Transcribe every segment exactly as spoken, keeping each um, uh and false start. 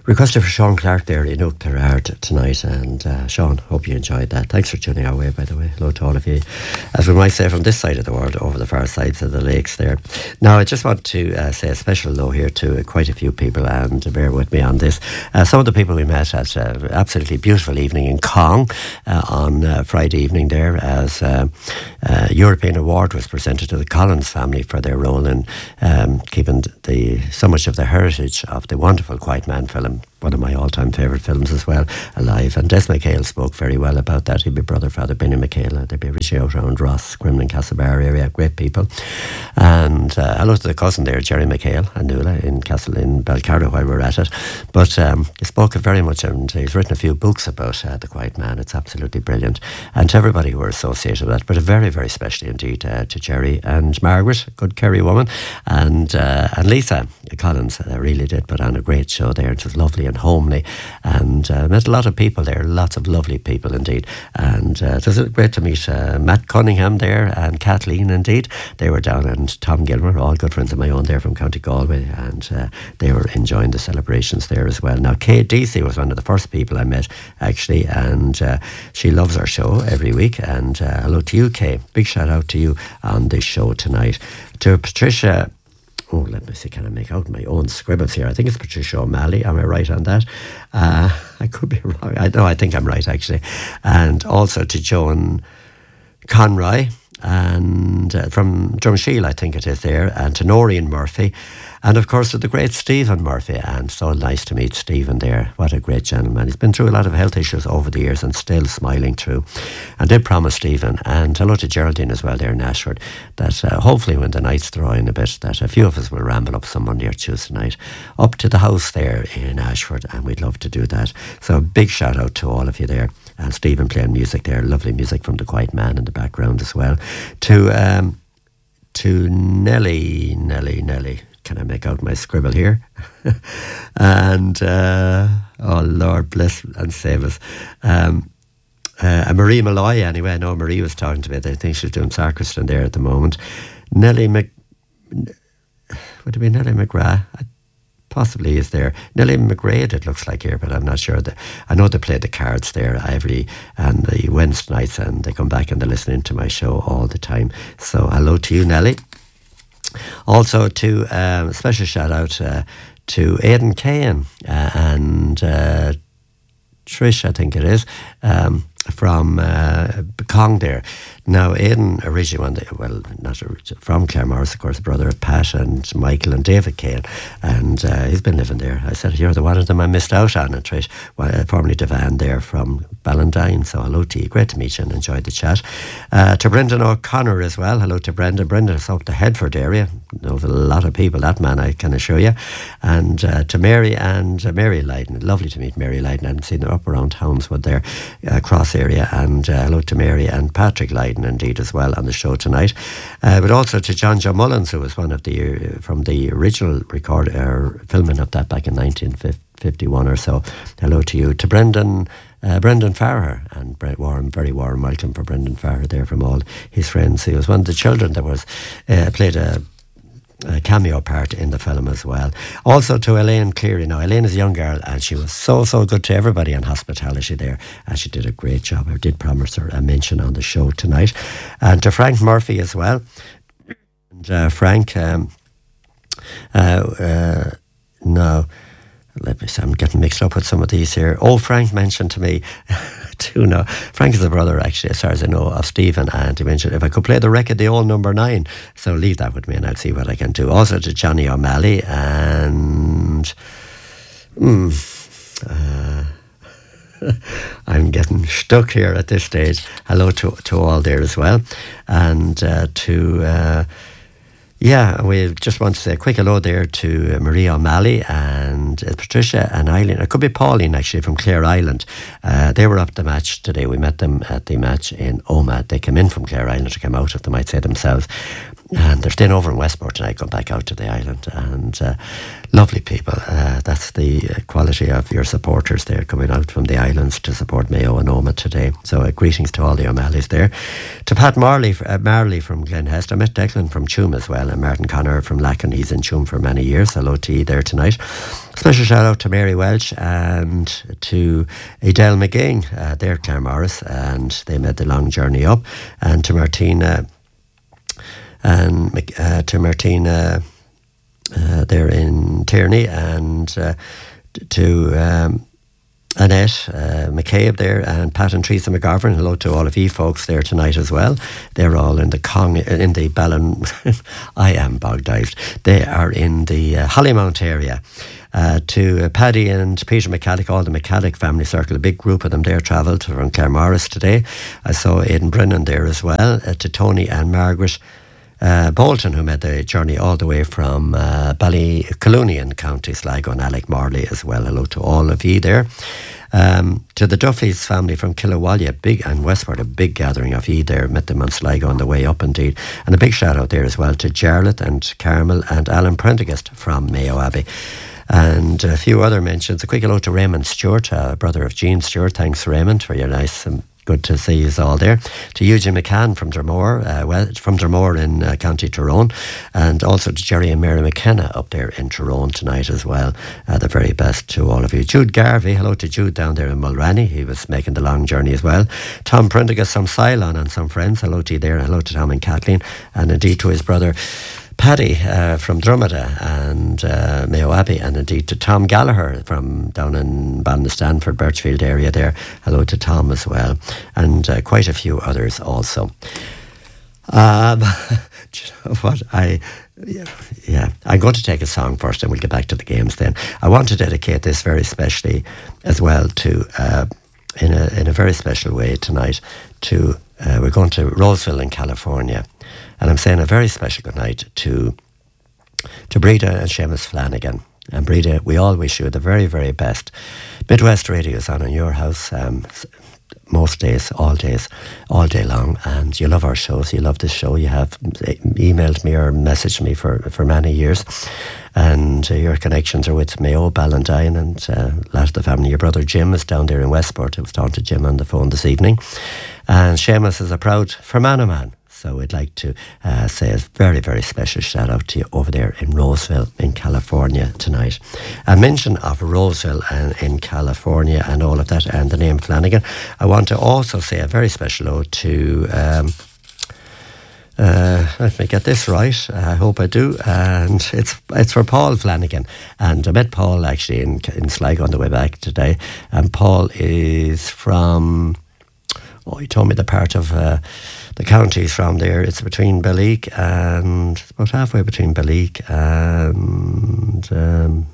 Requested for Sean Clark there in Oughterard tonight, and uh, Sean, hope you enjoyed that. Thanks for tuning our way, by the way. Hello to all of you, as we might say, from this side of the world, over the far sides of the lakes there. Now, I just want to uh, say a special hello here to uh, quite a few people, and bear with me on this. Uh, some of the people we met at an absolutely beautiful evening in Cong uh, on uh, Friday evening there, as uh, uh, European Award was presented to the Collins family for their role in um, keeping the so much of the heritage of the wonderful Quiet Man film, one of my all-time favourite films as well, alive. And Des McHale spoke very well about that. He'd be brother, father, Benny McHale. They'd be originally out around Ross, Cremlin, Castlebar area, great people. And uh, hello to the cousin there, Jerry McHale, and Nuala in Castle in Belcarra while we were at it. But um, he spoke very much, and he's written a few books about uh, The Quiet Man. It's absolutely brilliant. And to everybody who are associated with that, but very, very specially indeed uh, to Jerry and Margaret, a good Kerry woman, and, uh, and Lisa Collins uh, really did put on a great show there. It was lovely and homely, and uh, met a lot of people there, lots of lovely people indeed. And uh, it was great to meet uh, Matt Cunningham there and Kathleen indeed. They were down, and Tom Gilmer, all good friends of my own there from County Galway, and uh, they were enjoying the celebrations there as well. Now, Kate Deasy was one of the first people I met actually, and uh, she loves our show every week. And uh, hello to you, Kate. Big shout out to you on this show tonight. To Patricia, oh, let me see, can I make out my own scribbles here? I think it's Patricia O'Malley. Am I right on that? Uh, I could be wrong. I know, I think I'm right, actually. And also to Joan Conroy, and uh, from Drumshiel, I think it is there, and to Noreen Murphy, and of course to the great Stephen Murphy. And so nice to meet Stephen there. What a great gentleman. He's been through a lot of health issues over the years and still smiling through. And did promise Stephen, and hello to Geraldine as well there in Ashford, that uh, hopefully when the night's drawing a bit, that a few of us will ramble up some Monday or Tuesday night up to the house there in Ashford, and we'd love to do that. So a big shout out to all of you there. And Stephen playing music there, lovely music from The Quiet Man in the background as well. To um, to Nelly, Nelly, Nelly. Can I make out my scribble here? and uh, oh Lord bless and save us. Um, uh, Marie Malloy anyway. I know Marie was talking to me. I think she's doing sacristan there at the moment. Nelly Mc, would it be Nelly McGrath? I, Possibly is there. Nellie McGrath, it looks like here, but I'm not sure. That, I know they play the cards there every and the Wednesday nights, and they come back and they're listening to my show all the time. So hello to you, Nellie. Also to um, a special shout out uh, to Aidan Cahan uh, and uh, Trish, I think it is, um, from uh, Cong there. Now, Aidan originally, one day, well, not originally, from Claremorris, of course, brother of Pat and Michael and David Cahan, and uh, he's been living there. I said, you're the one of them I missed out on, and Trish, well, formerly Devan there from Ballantyne. So hello to you, great to meet you and enjoyed the chat. Uh, to Brendan O'Connor as well, hello to Brendan. Brendan's up the Headford area, knows a lot of people, that man, I can assure you. And uh, to Mary and uh, Mary Lydon, lovely to meet Mary Lydon. I haven't seen her up around Houndswood there, uh, Cross area. And uh, hello to Mary and Patrick Lydon indeed as well on the show tonight. Uh, but also to John Joe Mullins, who was one of the, uh, from the original record, uh, filming of that back in nineteen fifty-one or so. Hello to you. To Brendan, uh, Brendan Farrer, and Brent Warren, very warm welcome for Brendan Farrer there from all his friends. He was one of the children that was, uh, played a a cameo part in the film as well. Also to Elaine Cleary. Now, Elaine is a young girl, and she was so, so good to everybody in hospitality there, and she did a great job. I did promise her a mention on the show tonight. And to Frank Murphy as well. And uh, Frank, um, uh, uh, no, let me see, I'm getting mixed up with some of these here. Oh, Frank mentioned to me, too, no, Frank is the brother, actually, as far as I know, of Stephen, and he mentioned if I could play the record, the old number nine. So leave that with me and I'll see what I can do. Also to Johnny O'Malley and mm, uh, I'm getting stuck here at this stage. Hello to, to all there as well. And uh, to uh, Yeah, we just want to say a quick hello there to Maria O'Malley and uh, Patricia and Eileen. It could be Pauline, actually, from Clare Island. Uh, they were up the match today. We met them at the match in Omagh. They came in from Clare Island, or came out, if they might say themselves. and they're staying over in Westport tonight, going back out to the island, and uh, lovely people. Uh, that's the quality of your supporters there, coming out from the islands to support Mayo and Omagh today. So uh, greetings to all the O'Malley's there. To Pat Marley, uh, Marley from Glenhest. I met Declan from Tuam as well, and Martin Connor from Lacken. He's in Tuam for many years. Hello to you there tonight. Special shout out to Mary Welch and to Adele McGing. Uh, they're Claremorris, and they made the long journey up. And to Martina... and uh, to Martina uh, there in Tierney, and uh, to um, Annette uh, McCabe there, and Pat and Teresa McGovern. Hello to all of you folks there tonight as well. They're all in the Cong, in the Ballon. I am bog-dived. They are in the uh, Hollymount area. Uh, to uh, Paddy and Peter McCallick, all the McCallick family circle, a big group of them there travelled from Claremorris today. I saw Aidan Brennan there as well. Uh, to Tony and Margaret Uh, Bolton, who made the journey all the way from uh, Ballycoloony in County Sligo, and Alec Morley as well. Hello to all of you there. Um, to the Duffy's family from Killawalla, big, and Westport, a big gathering of you there. Met them on Sligo on the way up indeed. And a big shout out there as well to Jarlath and Carmel and Alan Prendergast from Mayo Abbey. And a few other mentions. A quick hello to Raymond Stewart, uh, brother of Jean Stewart. Thanks, Raymond, for your nice um, good to see you all there. To Eugene McCann from Dromore, uh, well, from Dromore in uh, County Tyrone, and also to Jerry and Mary McKenna up there in Tyrone tonight as well. Uh, the very best to all of you. Jude Garvey, hello to Jude down there in Mulranny. He was making the long journey as well. Tom Prendergast from Ceylon and some friends. Hello to you there. Hello to Tom and Kathleen, and indeed to his brother Paddy uh, from Drogheda and uh, Mayo Abbey, and indeed to Tom Gallagher from down in Ballinstanford, Birchfield area there. Hello to Tom as well, and uh, quite a few others also. Um, do you know what? I, yeah, yeah, I'm going to take a song first and we'll get back to the games then. I want to dedicate this very specially as well to, uh, in a in a very special way tonight, to, uh, we're going to Roseville in California. And I'm saying a very special good night to to Breda and Seamus Flanagan. And Breda, we all wish you the very, very best. Midwest Radio is on in your house um, most days, all days, all day long. And you love our shows. You love this show. You have emailed me or messaged me for, for many years. And uh, your connections are with Mayo, Ballantyne, and uh, a lot of the family. Your brother Jim is down there in Westport. I was talking to Jim on the phone this evening. And Seamus is a proud Fermanagh man. So we'd like to uh, say a very, very special shout out to you over there in Roseville in California tonight. A mention of Roseville and in California and all of that, and the name Flanagan. I want to also say a very special ode to, um, uh, let me get this right, I hope I do, and it's it's for Paul Flanagan. And I met Paul actually in, in Sligo on the way back today, and Paul is from, oh, he told me the part of uh, the counties from there. It's between Balleek and, it's about halfway between Balleek and, um,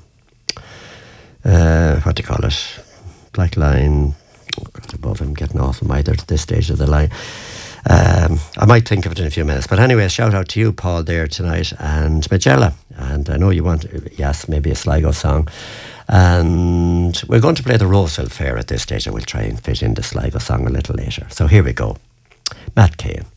uh, what do you call it? Black Line. Oh God, above him, getting off him either at this stage of the line. Um, I might think of it in a few minutes. But anyway, shout out to you, Paul, there tonight, and Magella. And I know you want, yes, maybe a Sligo song. And we're going to play the Roseville Fair at this stage, and we'll try and fit in the Sligo song a little later. So here we go. Matt Cahan.